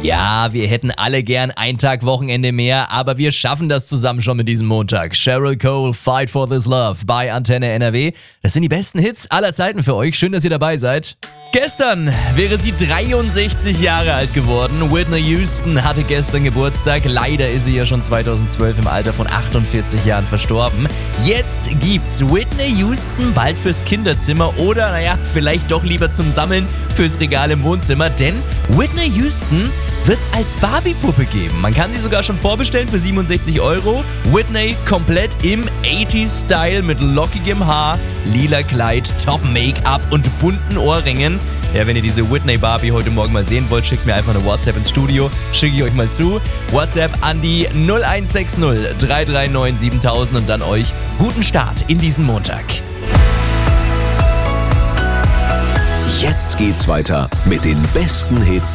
Ja, wir hätten alle gern einen Tag Wochenende mehr, aber wir schaffen das zusammen schon mit diesem Montag. Sheryl Cole, Fight for This Love bei Antenne NRW. Das sind die besten Hits aller Zeiten für euch. Schön, dass ihr dabei seid. Gestern wäre sie 63 Jahre alt geworden. Whitney Houston hatte gestern Geburtstag. Leider ist sie ja schon 2012 im Alter von 48 Jahren verstorben. Jetzt gibt's Whitney Houston bald fürs Kinderzimmer oder, vielleicht doch lieber zum Sammeln fürs Regal im Wohnzimmer. Denn Whitney Houston wird's als Barbie-Puppe geben. Man kann sie sogar schon vorbestellen für 67 €. Whitney komplett im 80s-Style mit lockigem Haar, lila Kleid, Top-Make-up und bunten Ohrringen. Ja, wenn ihr diese Whitney-Barbie heute Morgen mal sehen wollt, schickt mir einfach eine WhatsApp ins Studio. Schicke ich euch mal zu. WhatsApp an die 0160 339 7000 und dann euch guten Start in diesen Montag. Jetzt geht's weiter mit den besten Hits